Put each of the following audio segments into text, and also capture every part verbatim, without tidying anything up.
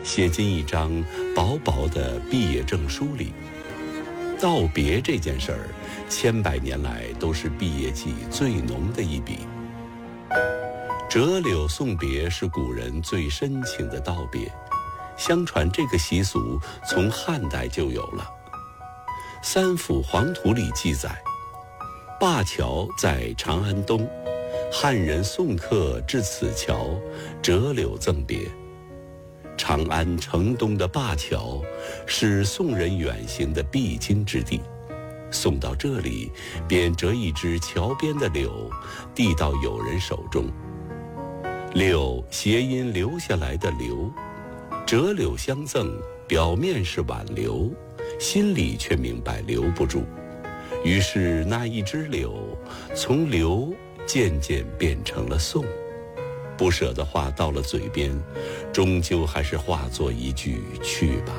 写进一张薄薄的毕业证书里。道别这件事儿，千百年来都是毕业季最浓的一笔。折柳送别是古人最深情的道别，相传这个习俗从汉代就有了。三辅黄图里记载，灞桥在长安东，汉人送客至此桥，折柳赠别。长安城东的灞桥是宋人远行的必经之地，送到这里便折一枝桥边的柳，递到友人手中。柳谐音留下来的留，折柳相赠，表面是挽留，心里却明白留不住，于是那一枝柳从留渐渐变成了送。不舍的话到了嘴边，终究还是化作一句去吧。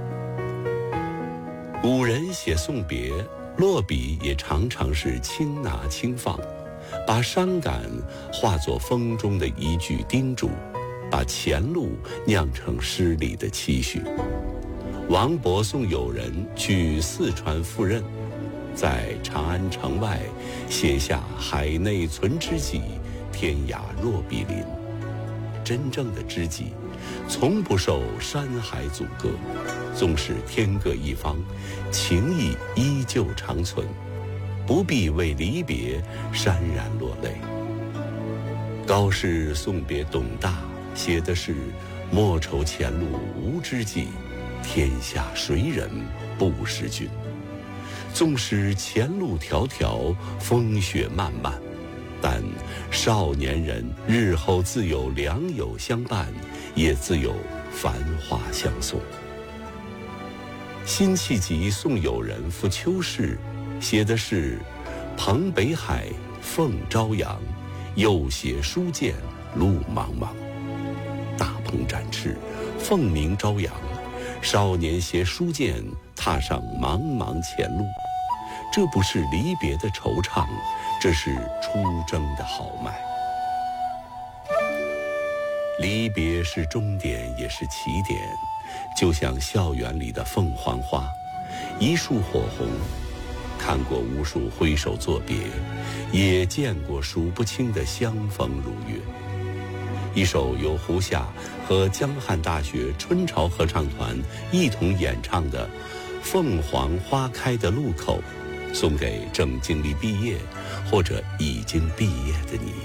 古人写送别，落笔也常常是轻拿轻放，把伤感化作风中的一句叮嘱，把前路酿成诗里的期许。王勃送友人去四川赴任，在长安城外写下海内存知己，天涯若比邻。真正的知己从不受山海阻隔，纵使天各一方，情谊依旧长存，不必为离别潸然落泪。高适送别董大，写的是莫愁前路无知己，天下谁人不识君。纵使前路迢迢，风雪漫漫，但少年人日后自有良友相伴，也自有繁华相送。辛弃疾送友人赴秋市，写的是蓬北海，凤朝阳，又携书剑，路茫茫。大鹏展翅，凤鸣朝阳，少年携书剑，踏上茫茫前路。这不是离别的惆怅，这是出征的豪迈。离别是终点，也是起点，就像校园里的凤凰花，一束火红。看过无数挥手作别，也见过数不清的相逢如约。一首由胡夏和江汉大学春潮合唱团一同演唱的《凤凰花开的路口》，送给正经历毕业或者已经毕业的你。